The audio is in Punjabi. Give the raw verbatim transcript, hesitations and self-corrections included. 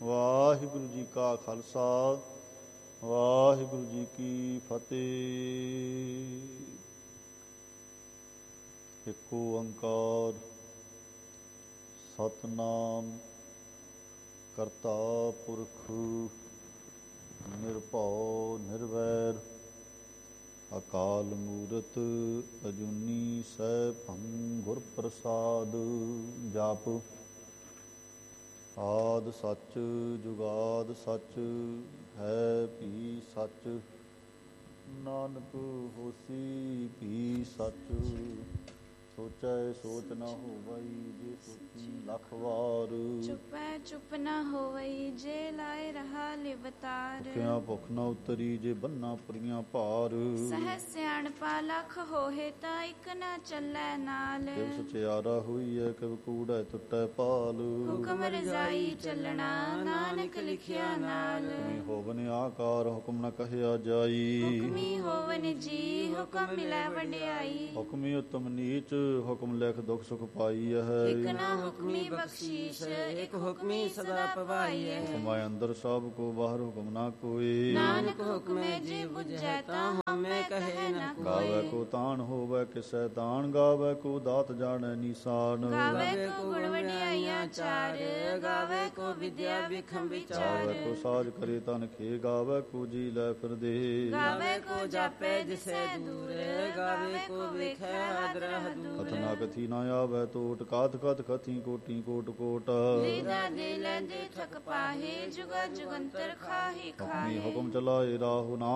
ਵਾਹਿਗੁਰੂ ਜੀ ਕਾ ਖਾਲਸਾ, ਵਾਹਿਗੁਰੂ ਜੀ ਕੀ ਫਤਿਹ। ਏਕ ਓੰਕਾਰ ਸਤਿਨਾਮ ਕਰਤਾ ਪੁਰਖ ਨਿਰਭਉ ਨਿਰਵੈਰ ਅਕਾਲ ਮੂਰਤ ਅਜੂਨੀ ਸੈਭੰ ਗੁਰ ਪ੍ਰਸਾਦ। ਜਪ ਆਦਿ ਸੱਚ ਜੁਗਾਦ ਸੱਚ ਹੈ ਭੀ ਸੱਚ, ਨਾਨਕ ਹੋਸੀ ਭੀ ਸੱਚ। ਸੋਚੈ ਸੋਚ ਨਾ ਹੋਵਈ ਜੇ ਸੋਚੀ ਲੱਖ ਵਾਰ, ਚੁਪੈ ਚੁਪ ਨਾ ਹੋਵਈ ਜੇ ਲਾਇ ਰਹਾ ਲਿਵਤਾਰ। ਭੁਖਿਆ ਭੁਖ ਨਾ ਉਤਰੀ ਜੇ ਬੰਨਾ ਪੁਰੀਆਂ ਭਾਰ, ਸਹਿ ਸਿਆਣਪਾ ਲੱਖ ਹੋਏ ਤਾਂ ਇੱਕ ਨਾ ਚੱਲੈ ਨਾਲ। ਕਿਵ ਸਚਿਆਰਾ ਹੋਈਐ ਕਿਵ ਕੂੜੈ ਟੁੱਟੈ ਪਾਲ, ਹੁਕਮ ਰਜ਼ਾਈ ਚੱਲਣਾ ਨਾਨਕ ਲਿਖਿਆ ਨਾਲ। ਹੁਕਮੀ ਹੋਵਨ ਆਕਾਰ ਹੁਕਮ ਨ ਕਹਿਆ ਜਾਈ, ਹੁਕਮੀ ਹੋਵਨ ਜੀ ਹੁਕਮ ਮਿਲੈ ਵਡਿਆਈ। ਹੁਕਮੀ ਉਤਮ ਨੀਚ ਹੁਕਮ ਲਿਖ ਦੁਖ ਸੁਖ ਪਾਈ ਹੈ, ਇਕ ਨਾ ਹੁਕਮੀ ਬਖਸ਼ੀਸ਼ ਇਕ ਹੁਕਮੀ ਸਦਾ ਪਵਾਈ ਹੈ। ਹੁਕਮੈ ਅੰਦਰ ਸਭ ਕੋ ਬਾਹਰ ਹੁਕਮ ਨਾ ਕੋਈ, ਨਾਨਕ ਹੁਕਮੈ ਜੇ ਬੁਝੈ ਤਾਂ ਹਉਮੈ ਕਹੈ ਨਾ ਕੋਈ। ਗਾਵੈ ਕੋ ਤਾਣ ਹੋਵੈ ਕਿਸੈ ਤਾਣ, ਗਾਵੈ ਕੋ ਦਾਤ ਜਾਣੈ ਨੀਸਾਨ। ਗਾਵੈ ਕੋ ਗੁਣ ਵਡਿਆਈਆਂ ਚਾਰ, ਗਾਵੈ ਕੋ ਵਿਦਿਆ ਵਿਖਮ ਵਿਚਾਰ। ਗਾਵੈ ਕੋ ਸਾਜ ਕਰੇ ਤਨ ਖੇ, ਗਾਵੈ ਕੋ ਜੀ ਲੈ ਫਿਰ ਦੇ। ਗਾਵੈ ਕੋ ਜਾਪੈ ਜਿਸੈ ਦੂਰ, ਗਾਵੈ ਕੋ ਵੇਖੈ ਆਦਰਹ ਦੂਰ। ਕਥਨਾ ਕਥੀ ਨਾ ਆਵੈ ਟੋਟ, ਕਾਤ ਕਤ ਕਥੀ ਕੋਟੀ ਕੋਟ ਕੋਟ। ਲੀਦਾ ਦੇ ਲੈਂਦੇ ਥਕ ਪਾਹੇ, ਜੁਗਾ ਜੁਗੰਤਰ ਖਾਹੀ ਹੁਕਮੀ ਖਾਹੇ। ਹੁਕਮ ਚਲਾਏ ਰਾਹੁ ਨਾ